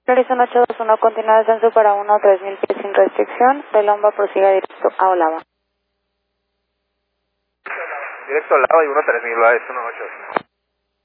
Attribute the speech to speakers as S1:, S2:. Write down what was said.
S1: Horizon 821, continúa descenso para 1-3000 pies sin restricción. De Lomba prosiga directo a Olava.
S2: Directo al lado y 1-3000, es 1-8.